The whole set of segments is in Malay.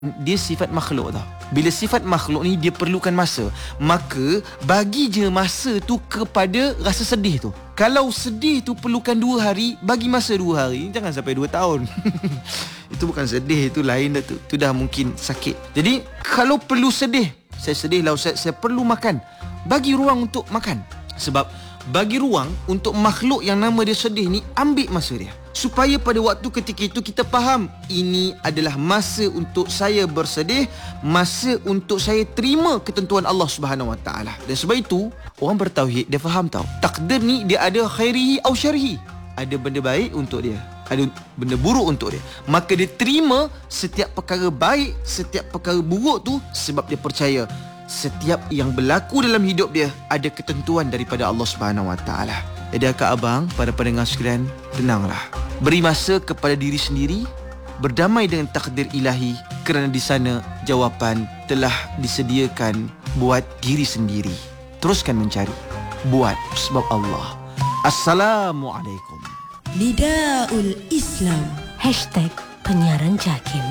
dia sifat makhluk tau. Bila sifat makhluk ni dia perlukan masa, maka bagi je masa tu kepada rasa sedih tu. Kalau sedih tu perlukan 2 hari, bagi masa 2 hari, jangan sampai 2 tahun. Itu bukan sedih, itu lain dah tu. Itu dah mungkin sakit. Jadi kalau perlu sedih, saya sedih lah Ustaz, saya perlu makan, bagi ruang untuk makan. Sebab bagi ruang untuk makhluk yang nama dia sedih ni, ambil masa dia, supaya pada waktu ketika itu kita faham, ini adalah masa untuk saya bersedih, masa untuk saya terima ketentuan Allah Subhanahu Wa Taala. Dan sebab itu orang bertauhid dia faham tau, takdir ni dia ada khairihi au syarrihi. Ada benda baik untuk dia, ada benda buruk untuk dia. Maka dia terima setiap perkara baik, setiap perkara buruk tu, sebab dia percaya setiap yang berlaku dalam hidup dia ada ketentuan daripada Allah Subhanahu Wa Taala. Jadi akak abang, para pendengar sekalian, tenanglah. Beri masa kepada diri sendiri, berdamai dengan takdir ilahi, kerana di sana jawapan telah disediakan buat diri sendiri. Teruskan mencari, buat sebab Allah. Assalamualaikum. Nidaul Islam #penyiaran JAKIM.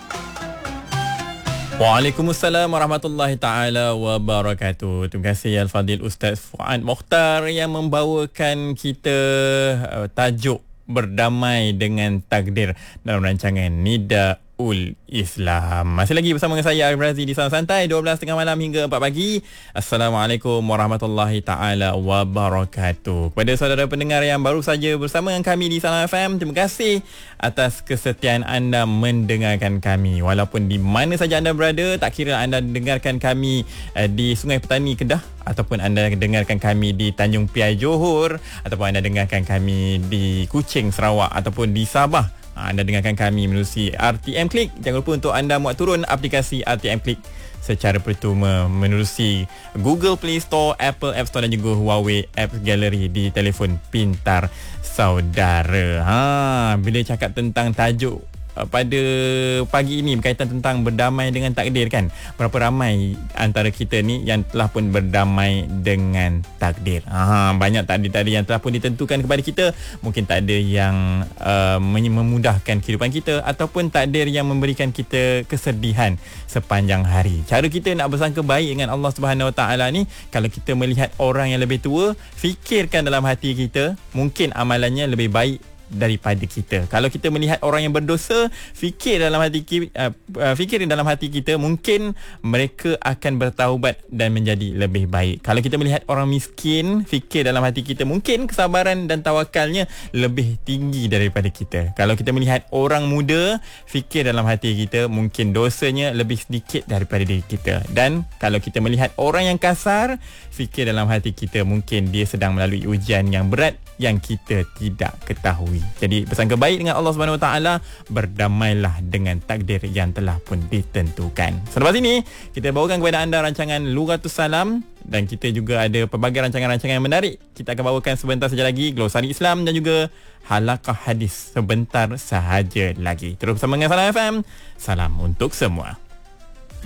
Waalaikumsalam warahmatullahi taala wabarakatuh. Terima kasih Al-Fadil Ustaz Fuad Mokhtar yang membawakan kita tajuk berdamai dengan takdir dalam rancangan Nidaul Islam. Masih lagi bersama dengan saya Arif Razi di Salam Santai 12.30 malam hingga 4 pagi. Assalamualaikum warahmatullahi taala wabarakatuh. Kepada saudara pendengar yang baru saja bersama dengan kami di Salam FM, terima kasih atas kesetiaan anda mendengarkan kami. Walaupun di mana saja anda berada, tak kira anda dengarkan kami di Sungai Petani Kedah, ataupun anda dengarkan kami di Tanjung Piai Johor, ataupun anda dengarkan kami di Kuching Sarawak, ataupun di Sabah, anda dengarkan kami melalui RTM Click. Jangan lupa untuk anda muat turun aplikasi RTM Click secara percuma menerusi Google Play Store, Apple App Store dan juga Huawei App Gallery di telefon pintar saudara. Bila cakap tentang tajuk pada pagi ini berkaitan tentang berdamai dengan takdir kan, berapa ramai antara kita ni yang telah pun berdamai dengan takdir. Banyak takdir-takdir yang telah pun ditentukan kepada kita. Mungkin takdir yang memudahkan kehidupan kita, ataupun takdir yang memberikan kita kesedihan sepanjang hari. Cara kita nak bersangka baik dengan Allah Subhanahu Wa Taala ni, kalau kita melihat orang yang lebih tua, fikirkan dalam hati kita, mungkin amalannya lebih baik daripada kita. Kalau kita melihat orang yang berdosa, fikir dalam hati kita, mungkin mereka akan bertaubat dan menjadi lebih baik. Kalau kita melihat orang miskin, fikir dalam hati kita, mungkin kesabaran dan tawakalnya lebih tinggi daripada kita. Kalau kita melihat orang muda, fikir dalam hati kita, mungkin dosanya lebih sedikit daripada diri kita. Dan kalau kita melihat orang yang kasar, fikir dalam hati kita, mungkin dia sedang melalui ujian yang berat yang kita tidak ketahui. Jadi bersangka baik dengan Allah Subhanahu Wa Taala, berdamailah dengan takdir yang telah pun ditentukan. Selepas ini kita bawakan kepada anda rancangan Lughatus Salam, dan kita juga ada pelbagai rancangan-rancangan yang menarik. Kita akan bawakan sebentar saja lagi Glosari Islam dan juga Halaqah Hadis sebentar sahaja lagi. Terus bersama dengan Salam FM. Salam untuk semua.